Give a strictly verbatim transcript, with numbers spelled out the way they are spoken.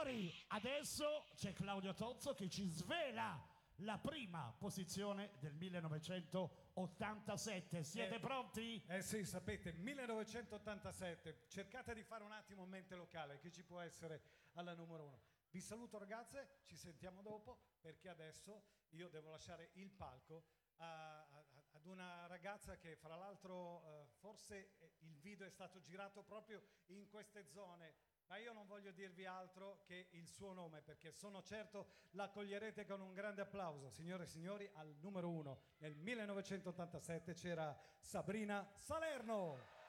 signori, adesso c'è Claudio Tozzo che ci svela la prima posizione del millenovecentottantasette. Siete eh, pronti? Eh sì, sapete, millenovecentottantasette. Cercate di fare un attimo mente locale, che ci può essere alla numero uno. Vi saluto ragazze, ci sentiamo dopo, perché adesso io devo lasciare il palco a, a, ad una ragazza che fra l'altro eh, forse il video è stato girato proprio in queste zone, ma io non voglio dirvi altro che il suo nome, perché sono certo la accoglierete con un grande applauso. Signore e signori, al numero uno nel millenovecentottantasette c'era Sabrina Salerno.